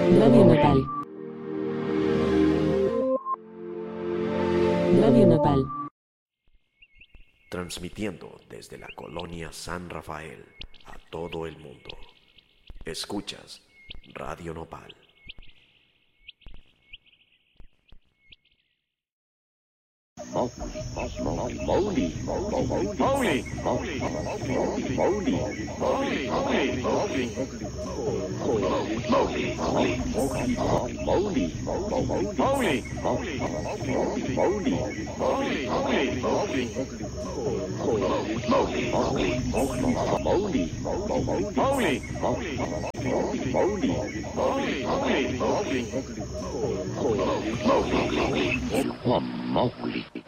Radio Nopal. Radio Nopal. Transmitiendo desde la colonia San Rafael a todo el mundo. Escuchas Radio Nopal. Mowgli.